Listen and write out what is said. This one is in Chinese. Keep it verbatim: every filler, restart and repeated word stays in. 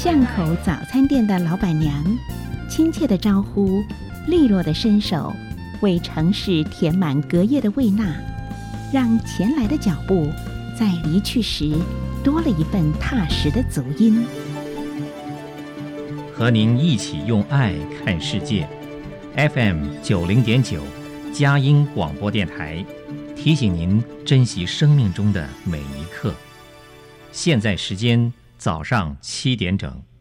巷口早餐店的老板娘，亲切的招呼，利落的伸手，为城市填满隔夜的胃纳，让前来的脚步在离去时多了一份踏实的足音。 和您一起用爱看世界 ，F M 九零点九，佳音广播电台，提醒您珍惜生命中的每一刻。现在时间早上七点整。